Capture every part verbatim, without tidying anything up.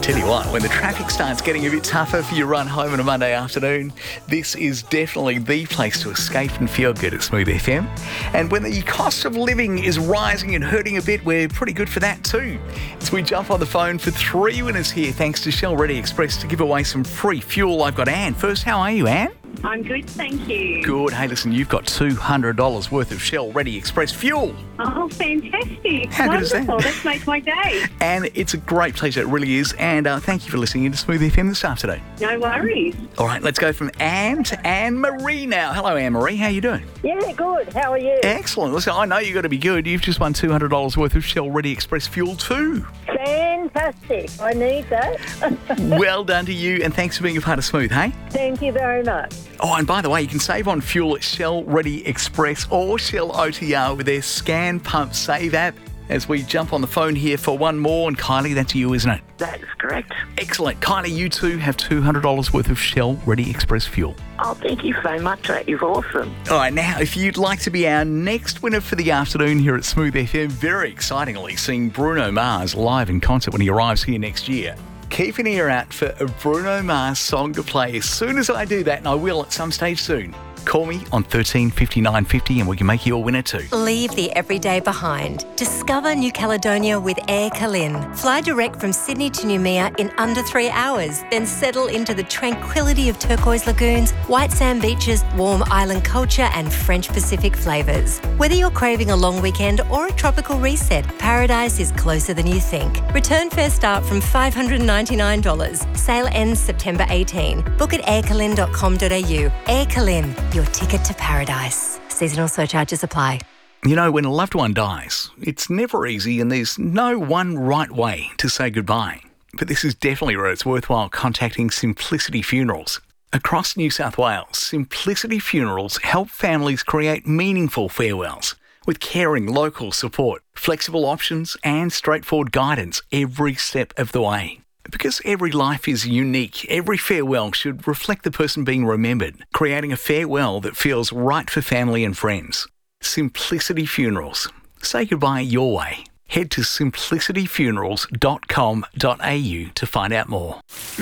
Tell you what, when the traffic starts getting a bit tougher for your run home on a Monday afternoon, this is definitely the place to escape and feel good at Smooth F M. And when the cost of living is rising and hurting a bit, we're pretty good for that too. As we jump on the phone for three winners here, thanks to Shell Ready Express to give away some free fuel. I've got Anne. First, how are you, Anne? I'm good, thank you. Good. Hey, listen, you've got two hundred dollars worth of Shell Ready Express fuel. Oh, fantastic. How good is that? Wonderful. That makes my day. And it's a great pleasure, it really is. And uh, thank you for listening to Smooth F M this afternoon. No worries. All right, let's go from Anne to Anne-Marie now. Hello, Anne-Marie. How you doing? Yeah, good. How are you? Excellent. Listen, I know you've got to be good. You've just won two hundred dollars worth of Shell Ready Express fuel too. Fantastic. I need that. Well done to you, and thanks for being a part of Smooth, hey? Thank you very much. Oh, and by the way, you can save on fuel at Shell Ready Express or Shell O T R with their Scan Pump Save app. As we jump on the phone here for one more, and Kylie, that's you, isn't it? That is correct. Excellent. Kylie, you too have two hundred dollars worth of Shell Ready Express fuel. Oh, thank you so much. That is awesome. All right, now, if you'd like to be our next winner for the afternoon here at Smooth F M, very excitingly seeing Bruno Mars live in concert when he arrives here next year. Keep an ear out for a Bruno Mars song to play as soon as I do that, and I will at some stage soon. Call me on thirteen fifty-nine fifty and we can make you a winner too. Leave the everyday behind. Discover New Caledonia with Air Calin. Fly direct from Sydney to Noumea in under three hours, then settle into the tranquility of turquoise lagoons, white sand beaches, warm island culture and French Pacific flavours. Whether you're craving a long weekend or a tropical reset, paradise is closer than you think. Return fare start from five hundred ninety-nine dollars. Sale ends September eighteenth. Book at air calin dot com dot a u. Air Calin, your ticket to paradise. Seasonal surcharges apply. You know, when a loved one dies, it's never easy and there's no one right way to say goodbye. But this is definitely where it's worthwhile contacting Simplicity Funerals. Across New South Wales, Simplicity Funerals help families create meaningful farewells with caring local support, flexible options and straightforward guidance every step of the way. Because every life is unique, every farewell should reflect the person being remembered, creating a farewell that feels right for family and friends. Simplicity Funerals. Say goodbye your way. Head to simplicity funerals dot com dot a u to find out more.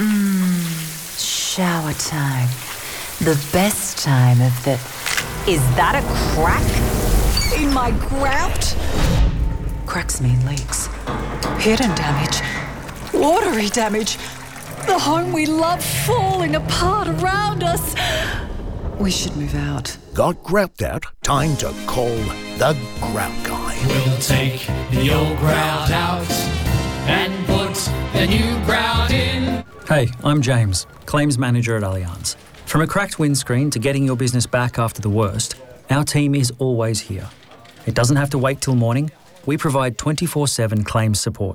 Mmm, shower time. The best time of the... Is that a crack in my grout? Cracks mean leaks. Hidden damage. Watery damage. The home we love falling apart around us. We should move out. Got grout out? Time to call the Grout Guy. We'll take the old grout out and put the new grout in. Hey, I'm James, Claims Manager at Allianz. From a cracked windscreen to getting your business back after the worst, our team is always here. It doesn't have to wait till morning. We provide twenty-four seven claims support.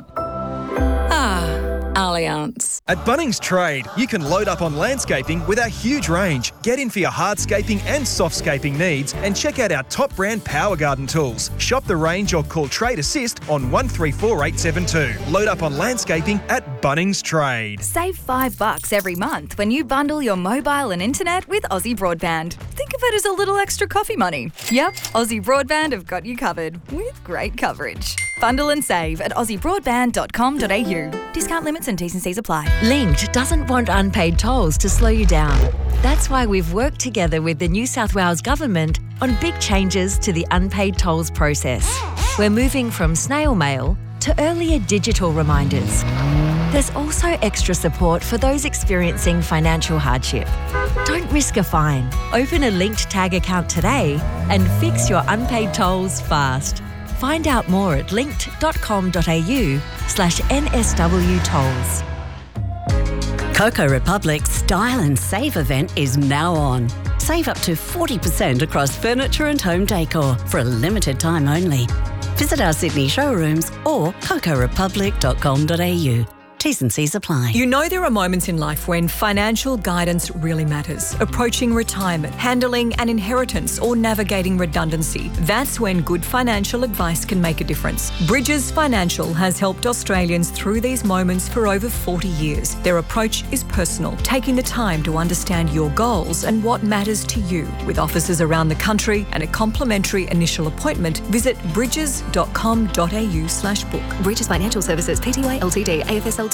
Allianz. At Bunnings Trade, you can load up on landscaping with our huge range. Get in for your hardscaping and softscaping needs and check out our top brand Power Garden tools. Shop the range or call Trade Assist on one three four eight seven two. Load up on landscaping at Bunnings Trade. Save five bucks every month when you bundle your mobile and internet with Aussie Broadband. Think of it as a little extra coffee money. Yep, Aussie Broadband have got you covered with great coverage. Bundle and save at aussie broadband dot com dot a u. Discount limits and T's and C's apply. Linked doesn't want unpaid tolls to slow you down. That's why we've worked together with the New South Wales Government on big changes to the unpaid tolls process. We're moving from snail mail to earlier digital reminders. There's also extra support for those experiencing financial hardship. Don't risk a fine. Open a Linked Tag account today and fix your unpaid tolls fast. Find out more at linked dot com dot a u slash N S W tolls. Coco Republic's Style and Save event is now on. Save up to forty percent across furniture and home decor for a limited time only. Visit our Sydney showrooms or coco republic dot com dot a u. T's and C's apply. You know there are moments in life when financial guidance really matters. Approaching retirement, handling an inheritance or navigating redundancy. That's when good financial advice can make a difference. Bridges Financial has helped Australians through these moments for over forty years. Their approach is personal, taking the time to understand your goals and what matters to you. With offices around the country and a complimentary initial appointment, visit bridges dot com dot a u slash book. Bridges Financial Services, Pty Ltd, A F S L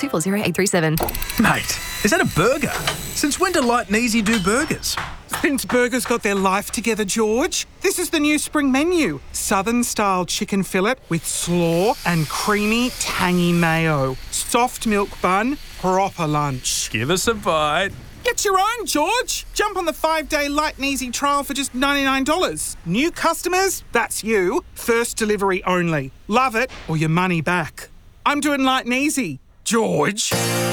two four zero eight three seven. Mate, is that a burger? Since when do Light and Easy do burgers? Since burgers got their life together, George. This is the new spring menu. Southern-style chicken fillet with slaw and creamy, tangy mayo. Soft milk bun, proper lunch. Give us a bite. Get your own, George. Jump on the five-day Light and Easy trial for just ninety-nine dollars. New customers, that's you. First delivery only. Love it or your money back. I'm doing Light and Easy. George.